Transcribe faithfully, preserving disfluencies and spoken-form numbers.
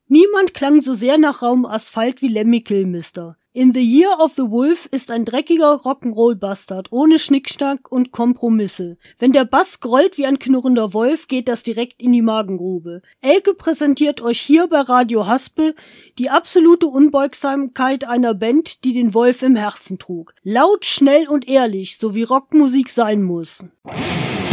Niemand klang so sehr nach Raum Asphalt wie Lemmy Kilmister. In the Year of the Wolf ist ein dreckiger Rock'n'Roll-Bastard ohne Schnickschnack und Kompromisse. Wenn der Bass grollt wie ein knurrender Wolf, geht das direkt in die Magengrube. Elke präsentiert euch hier bei Radio Haspe die absolute Unbeugsamkeit einer Band, die den Wolf im Herzen trug. Laut, schnell und ehrlich, so wie Rockmusik sein muss.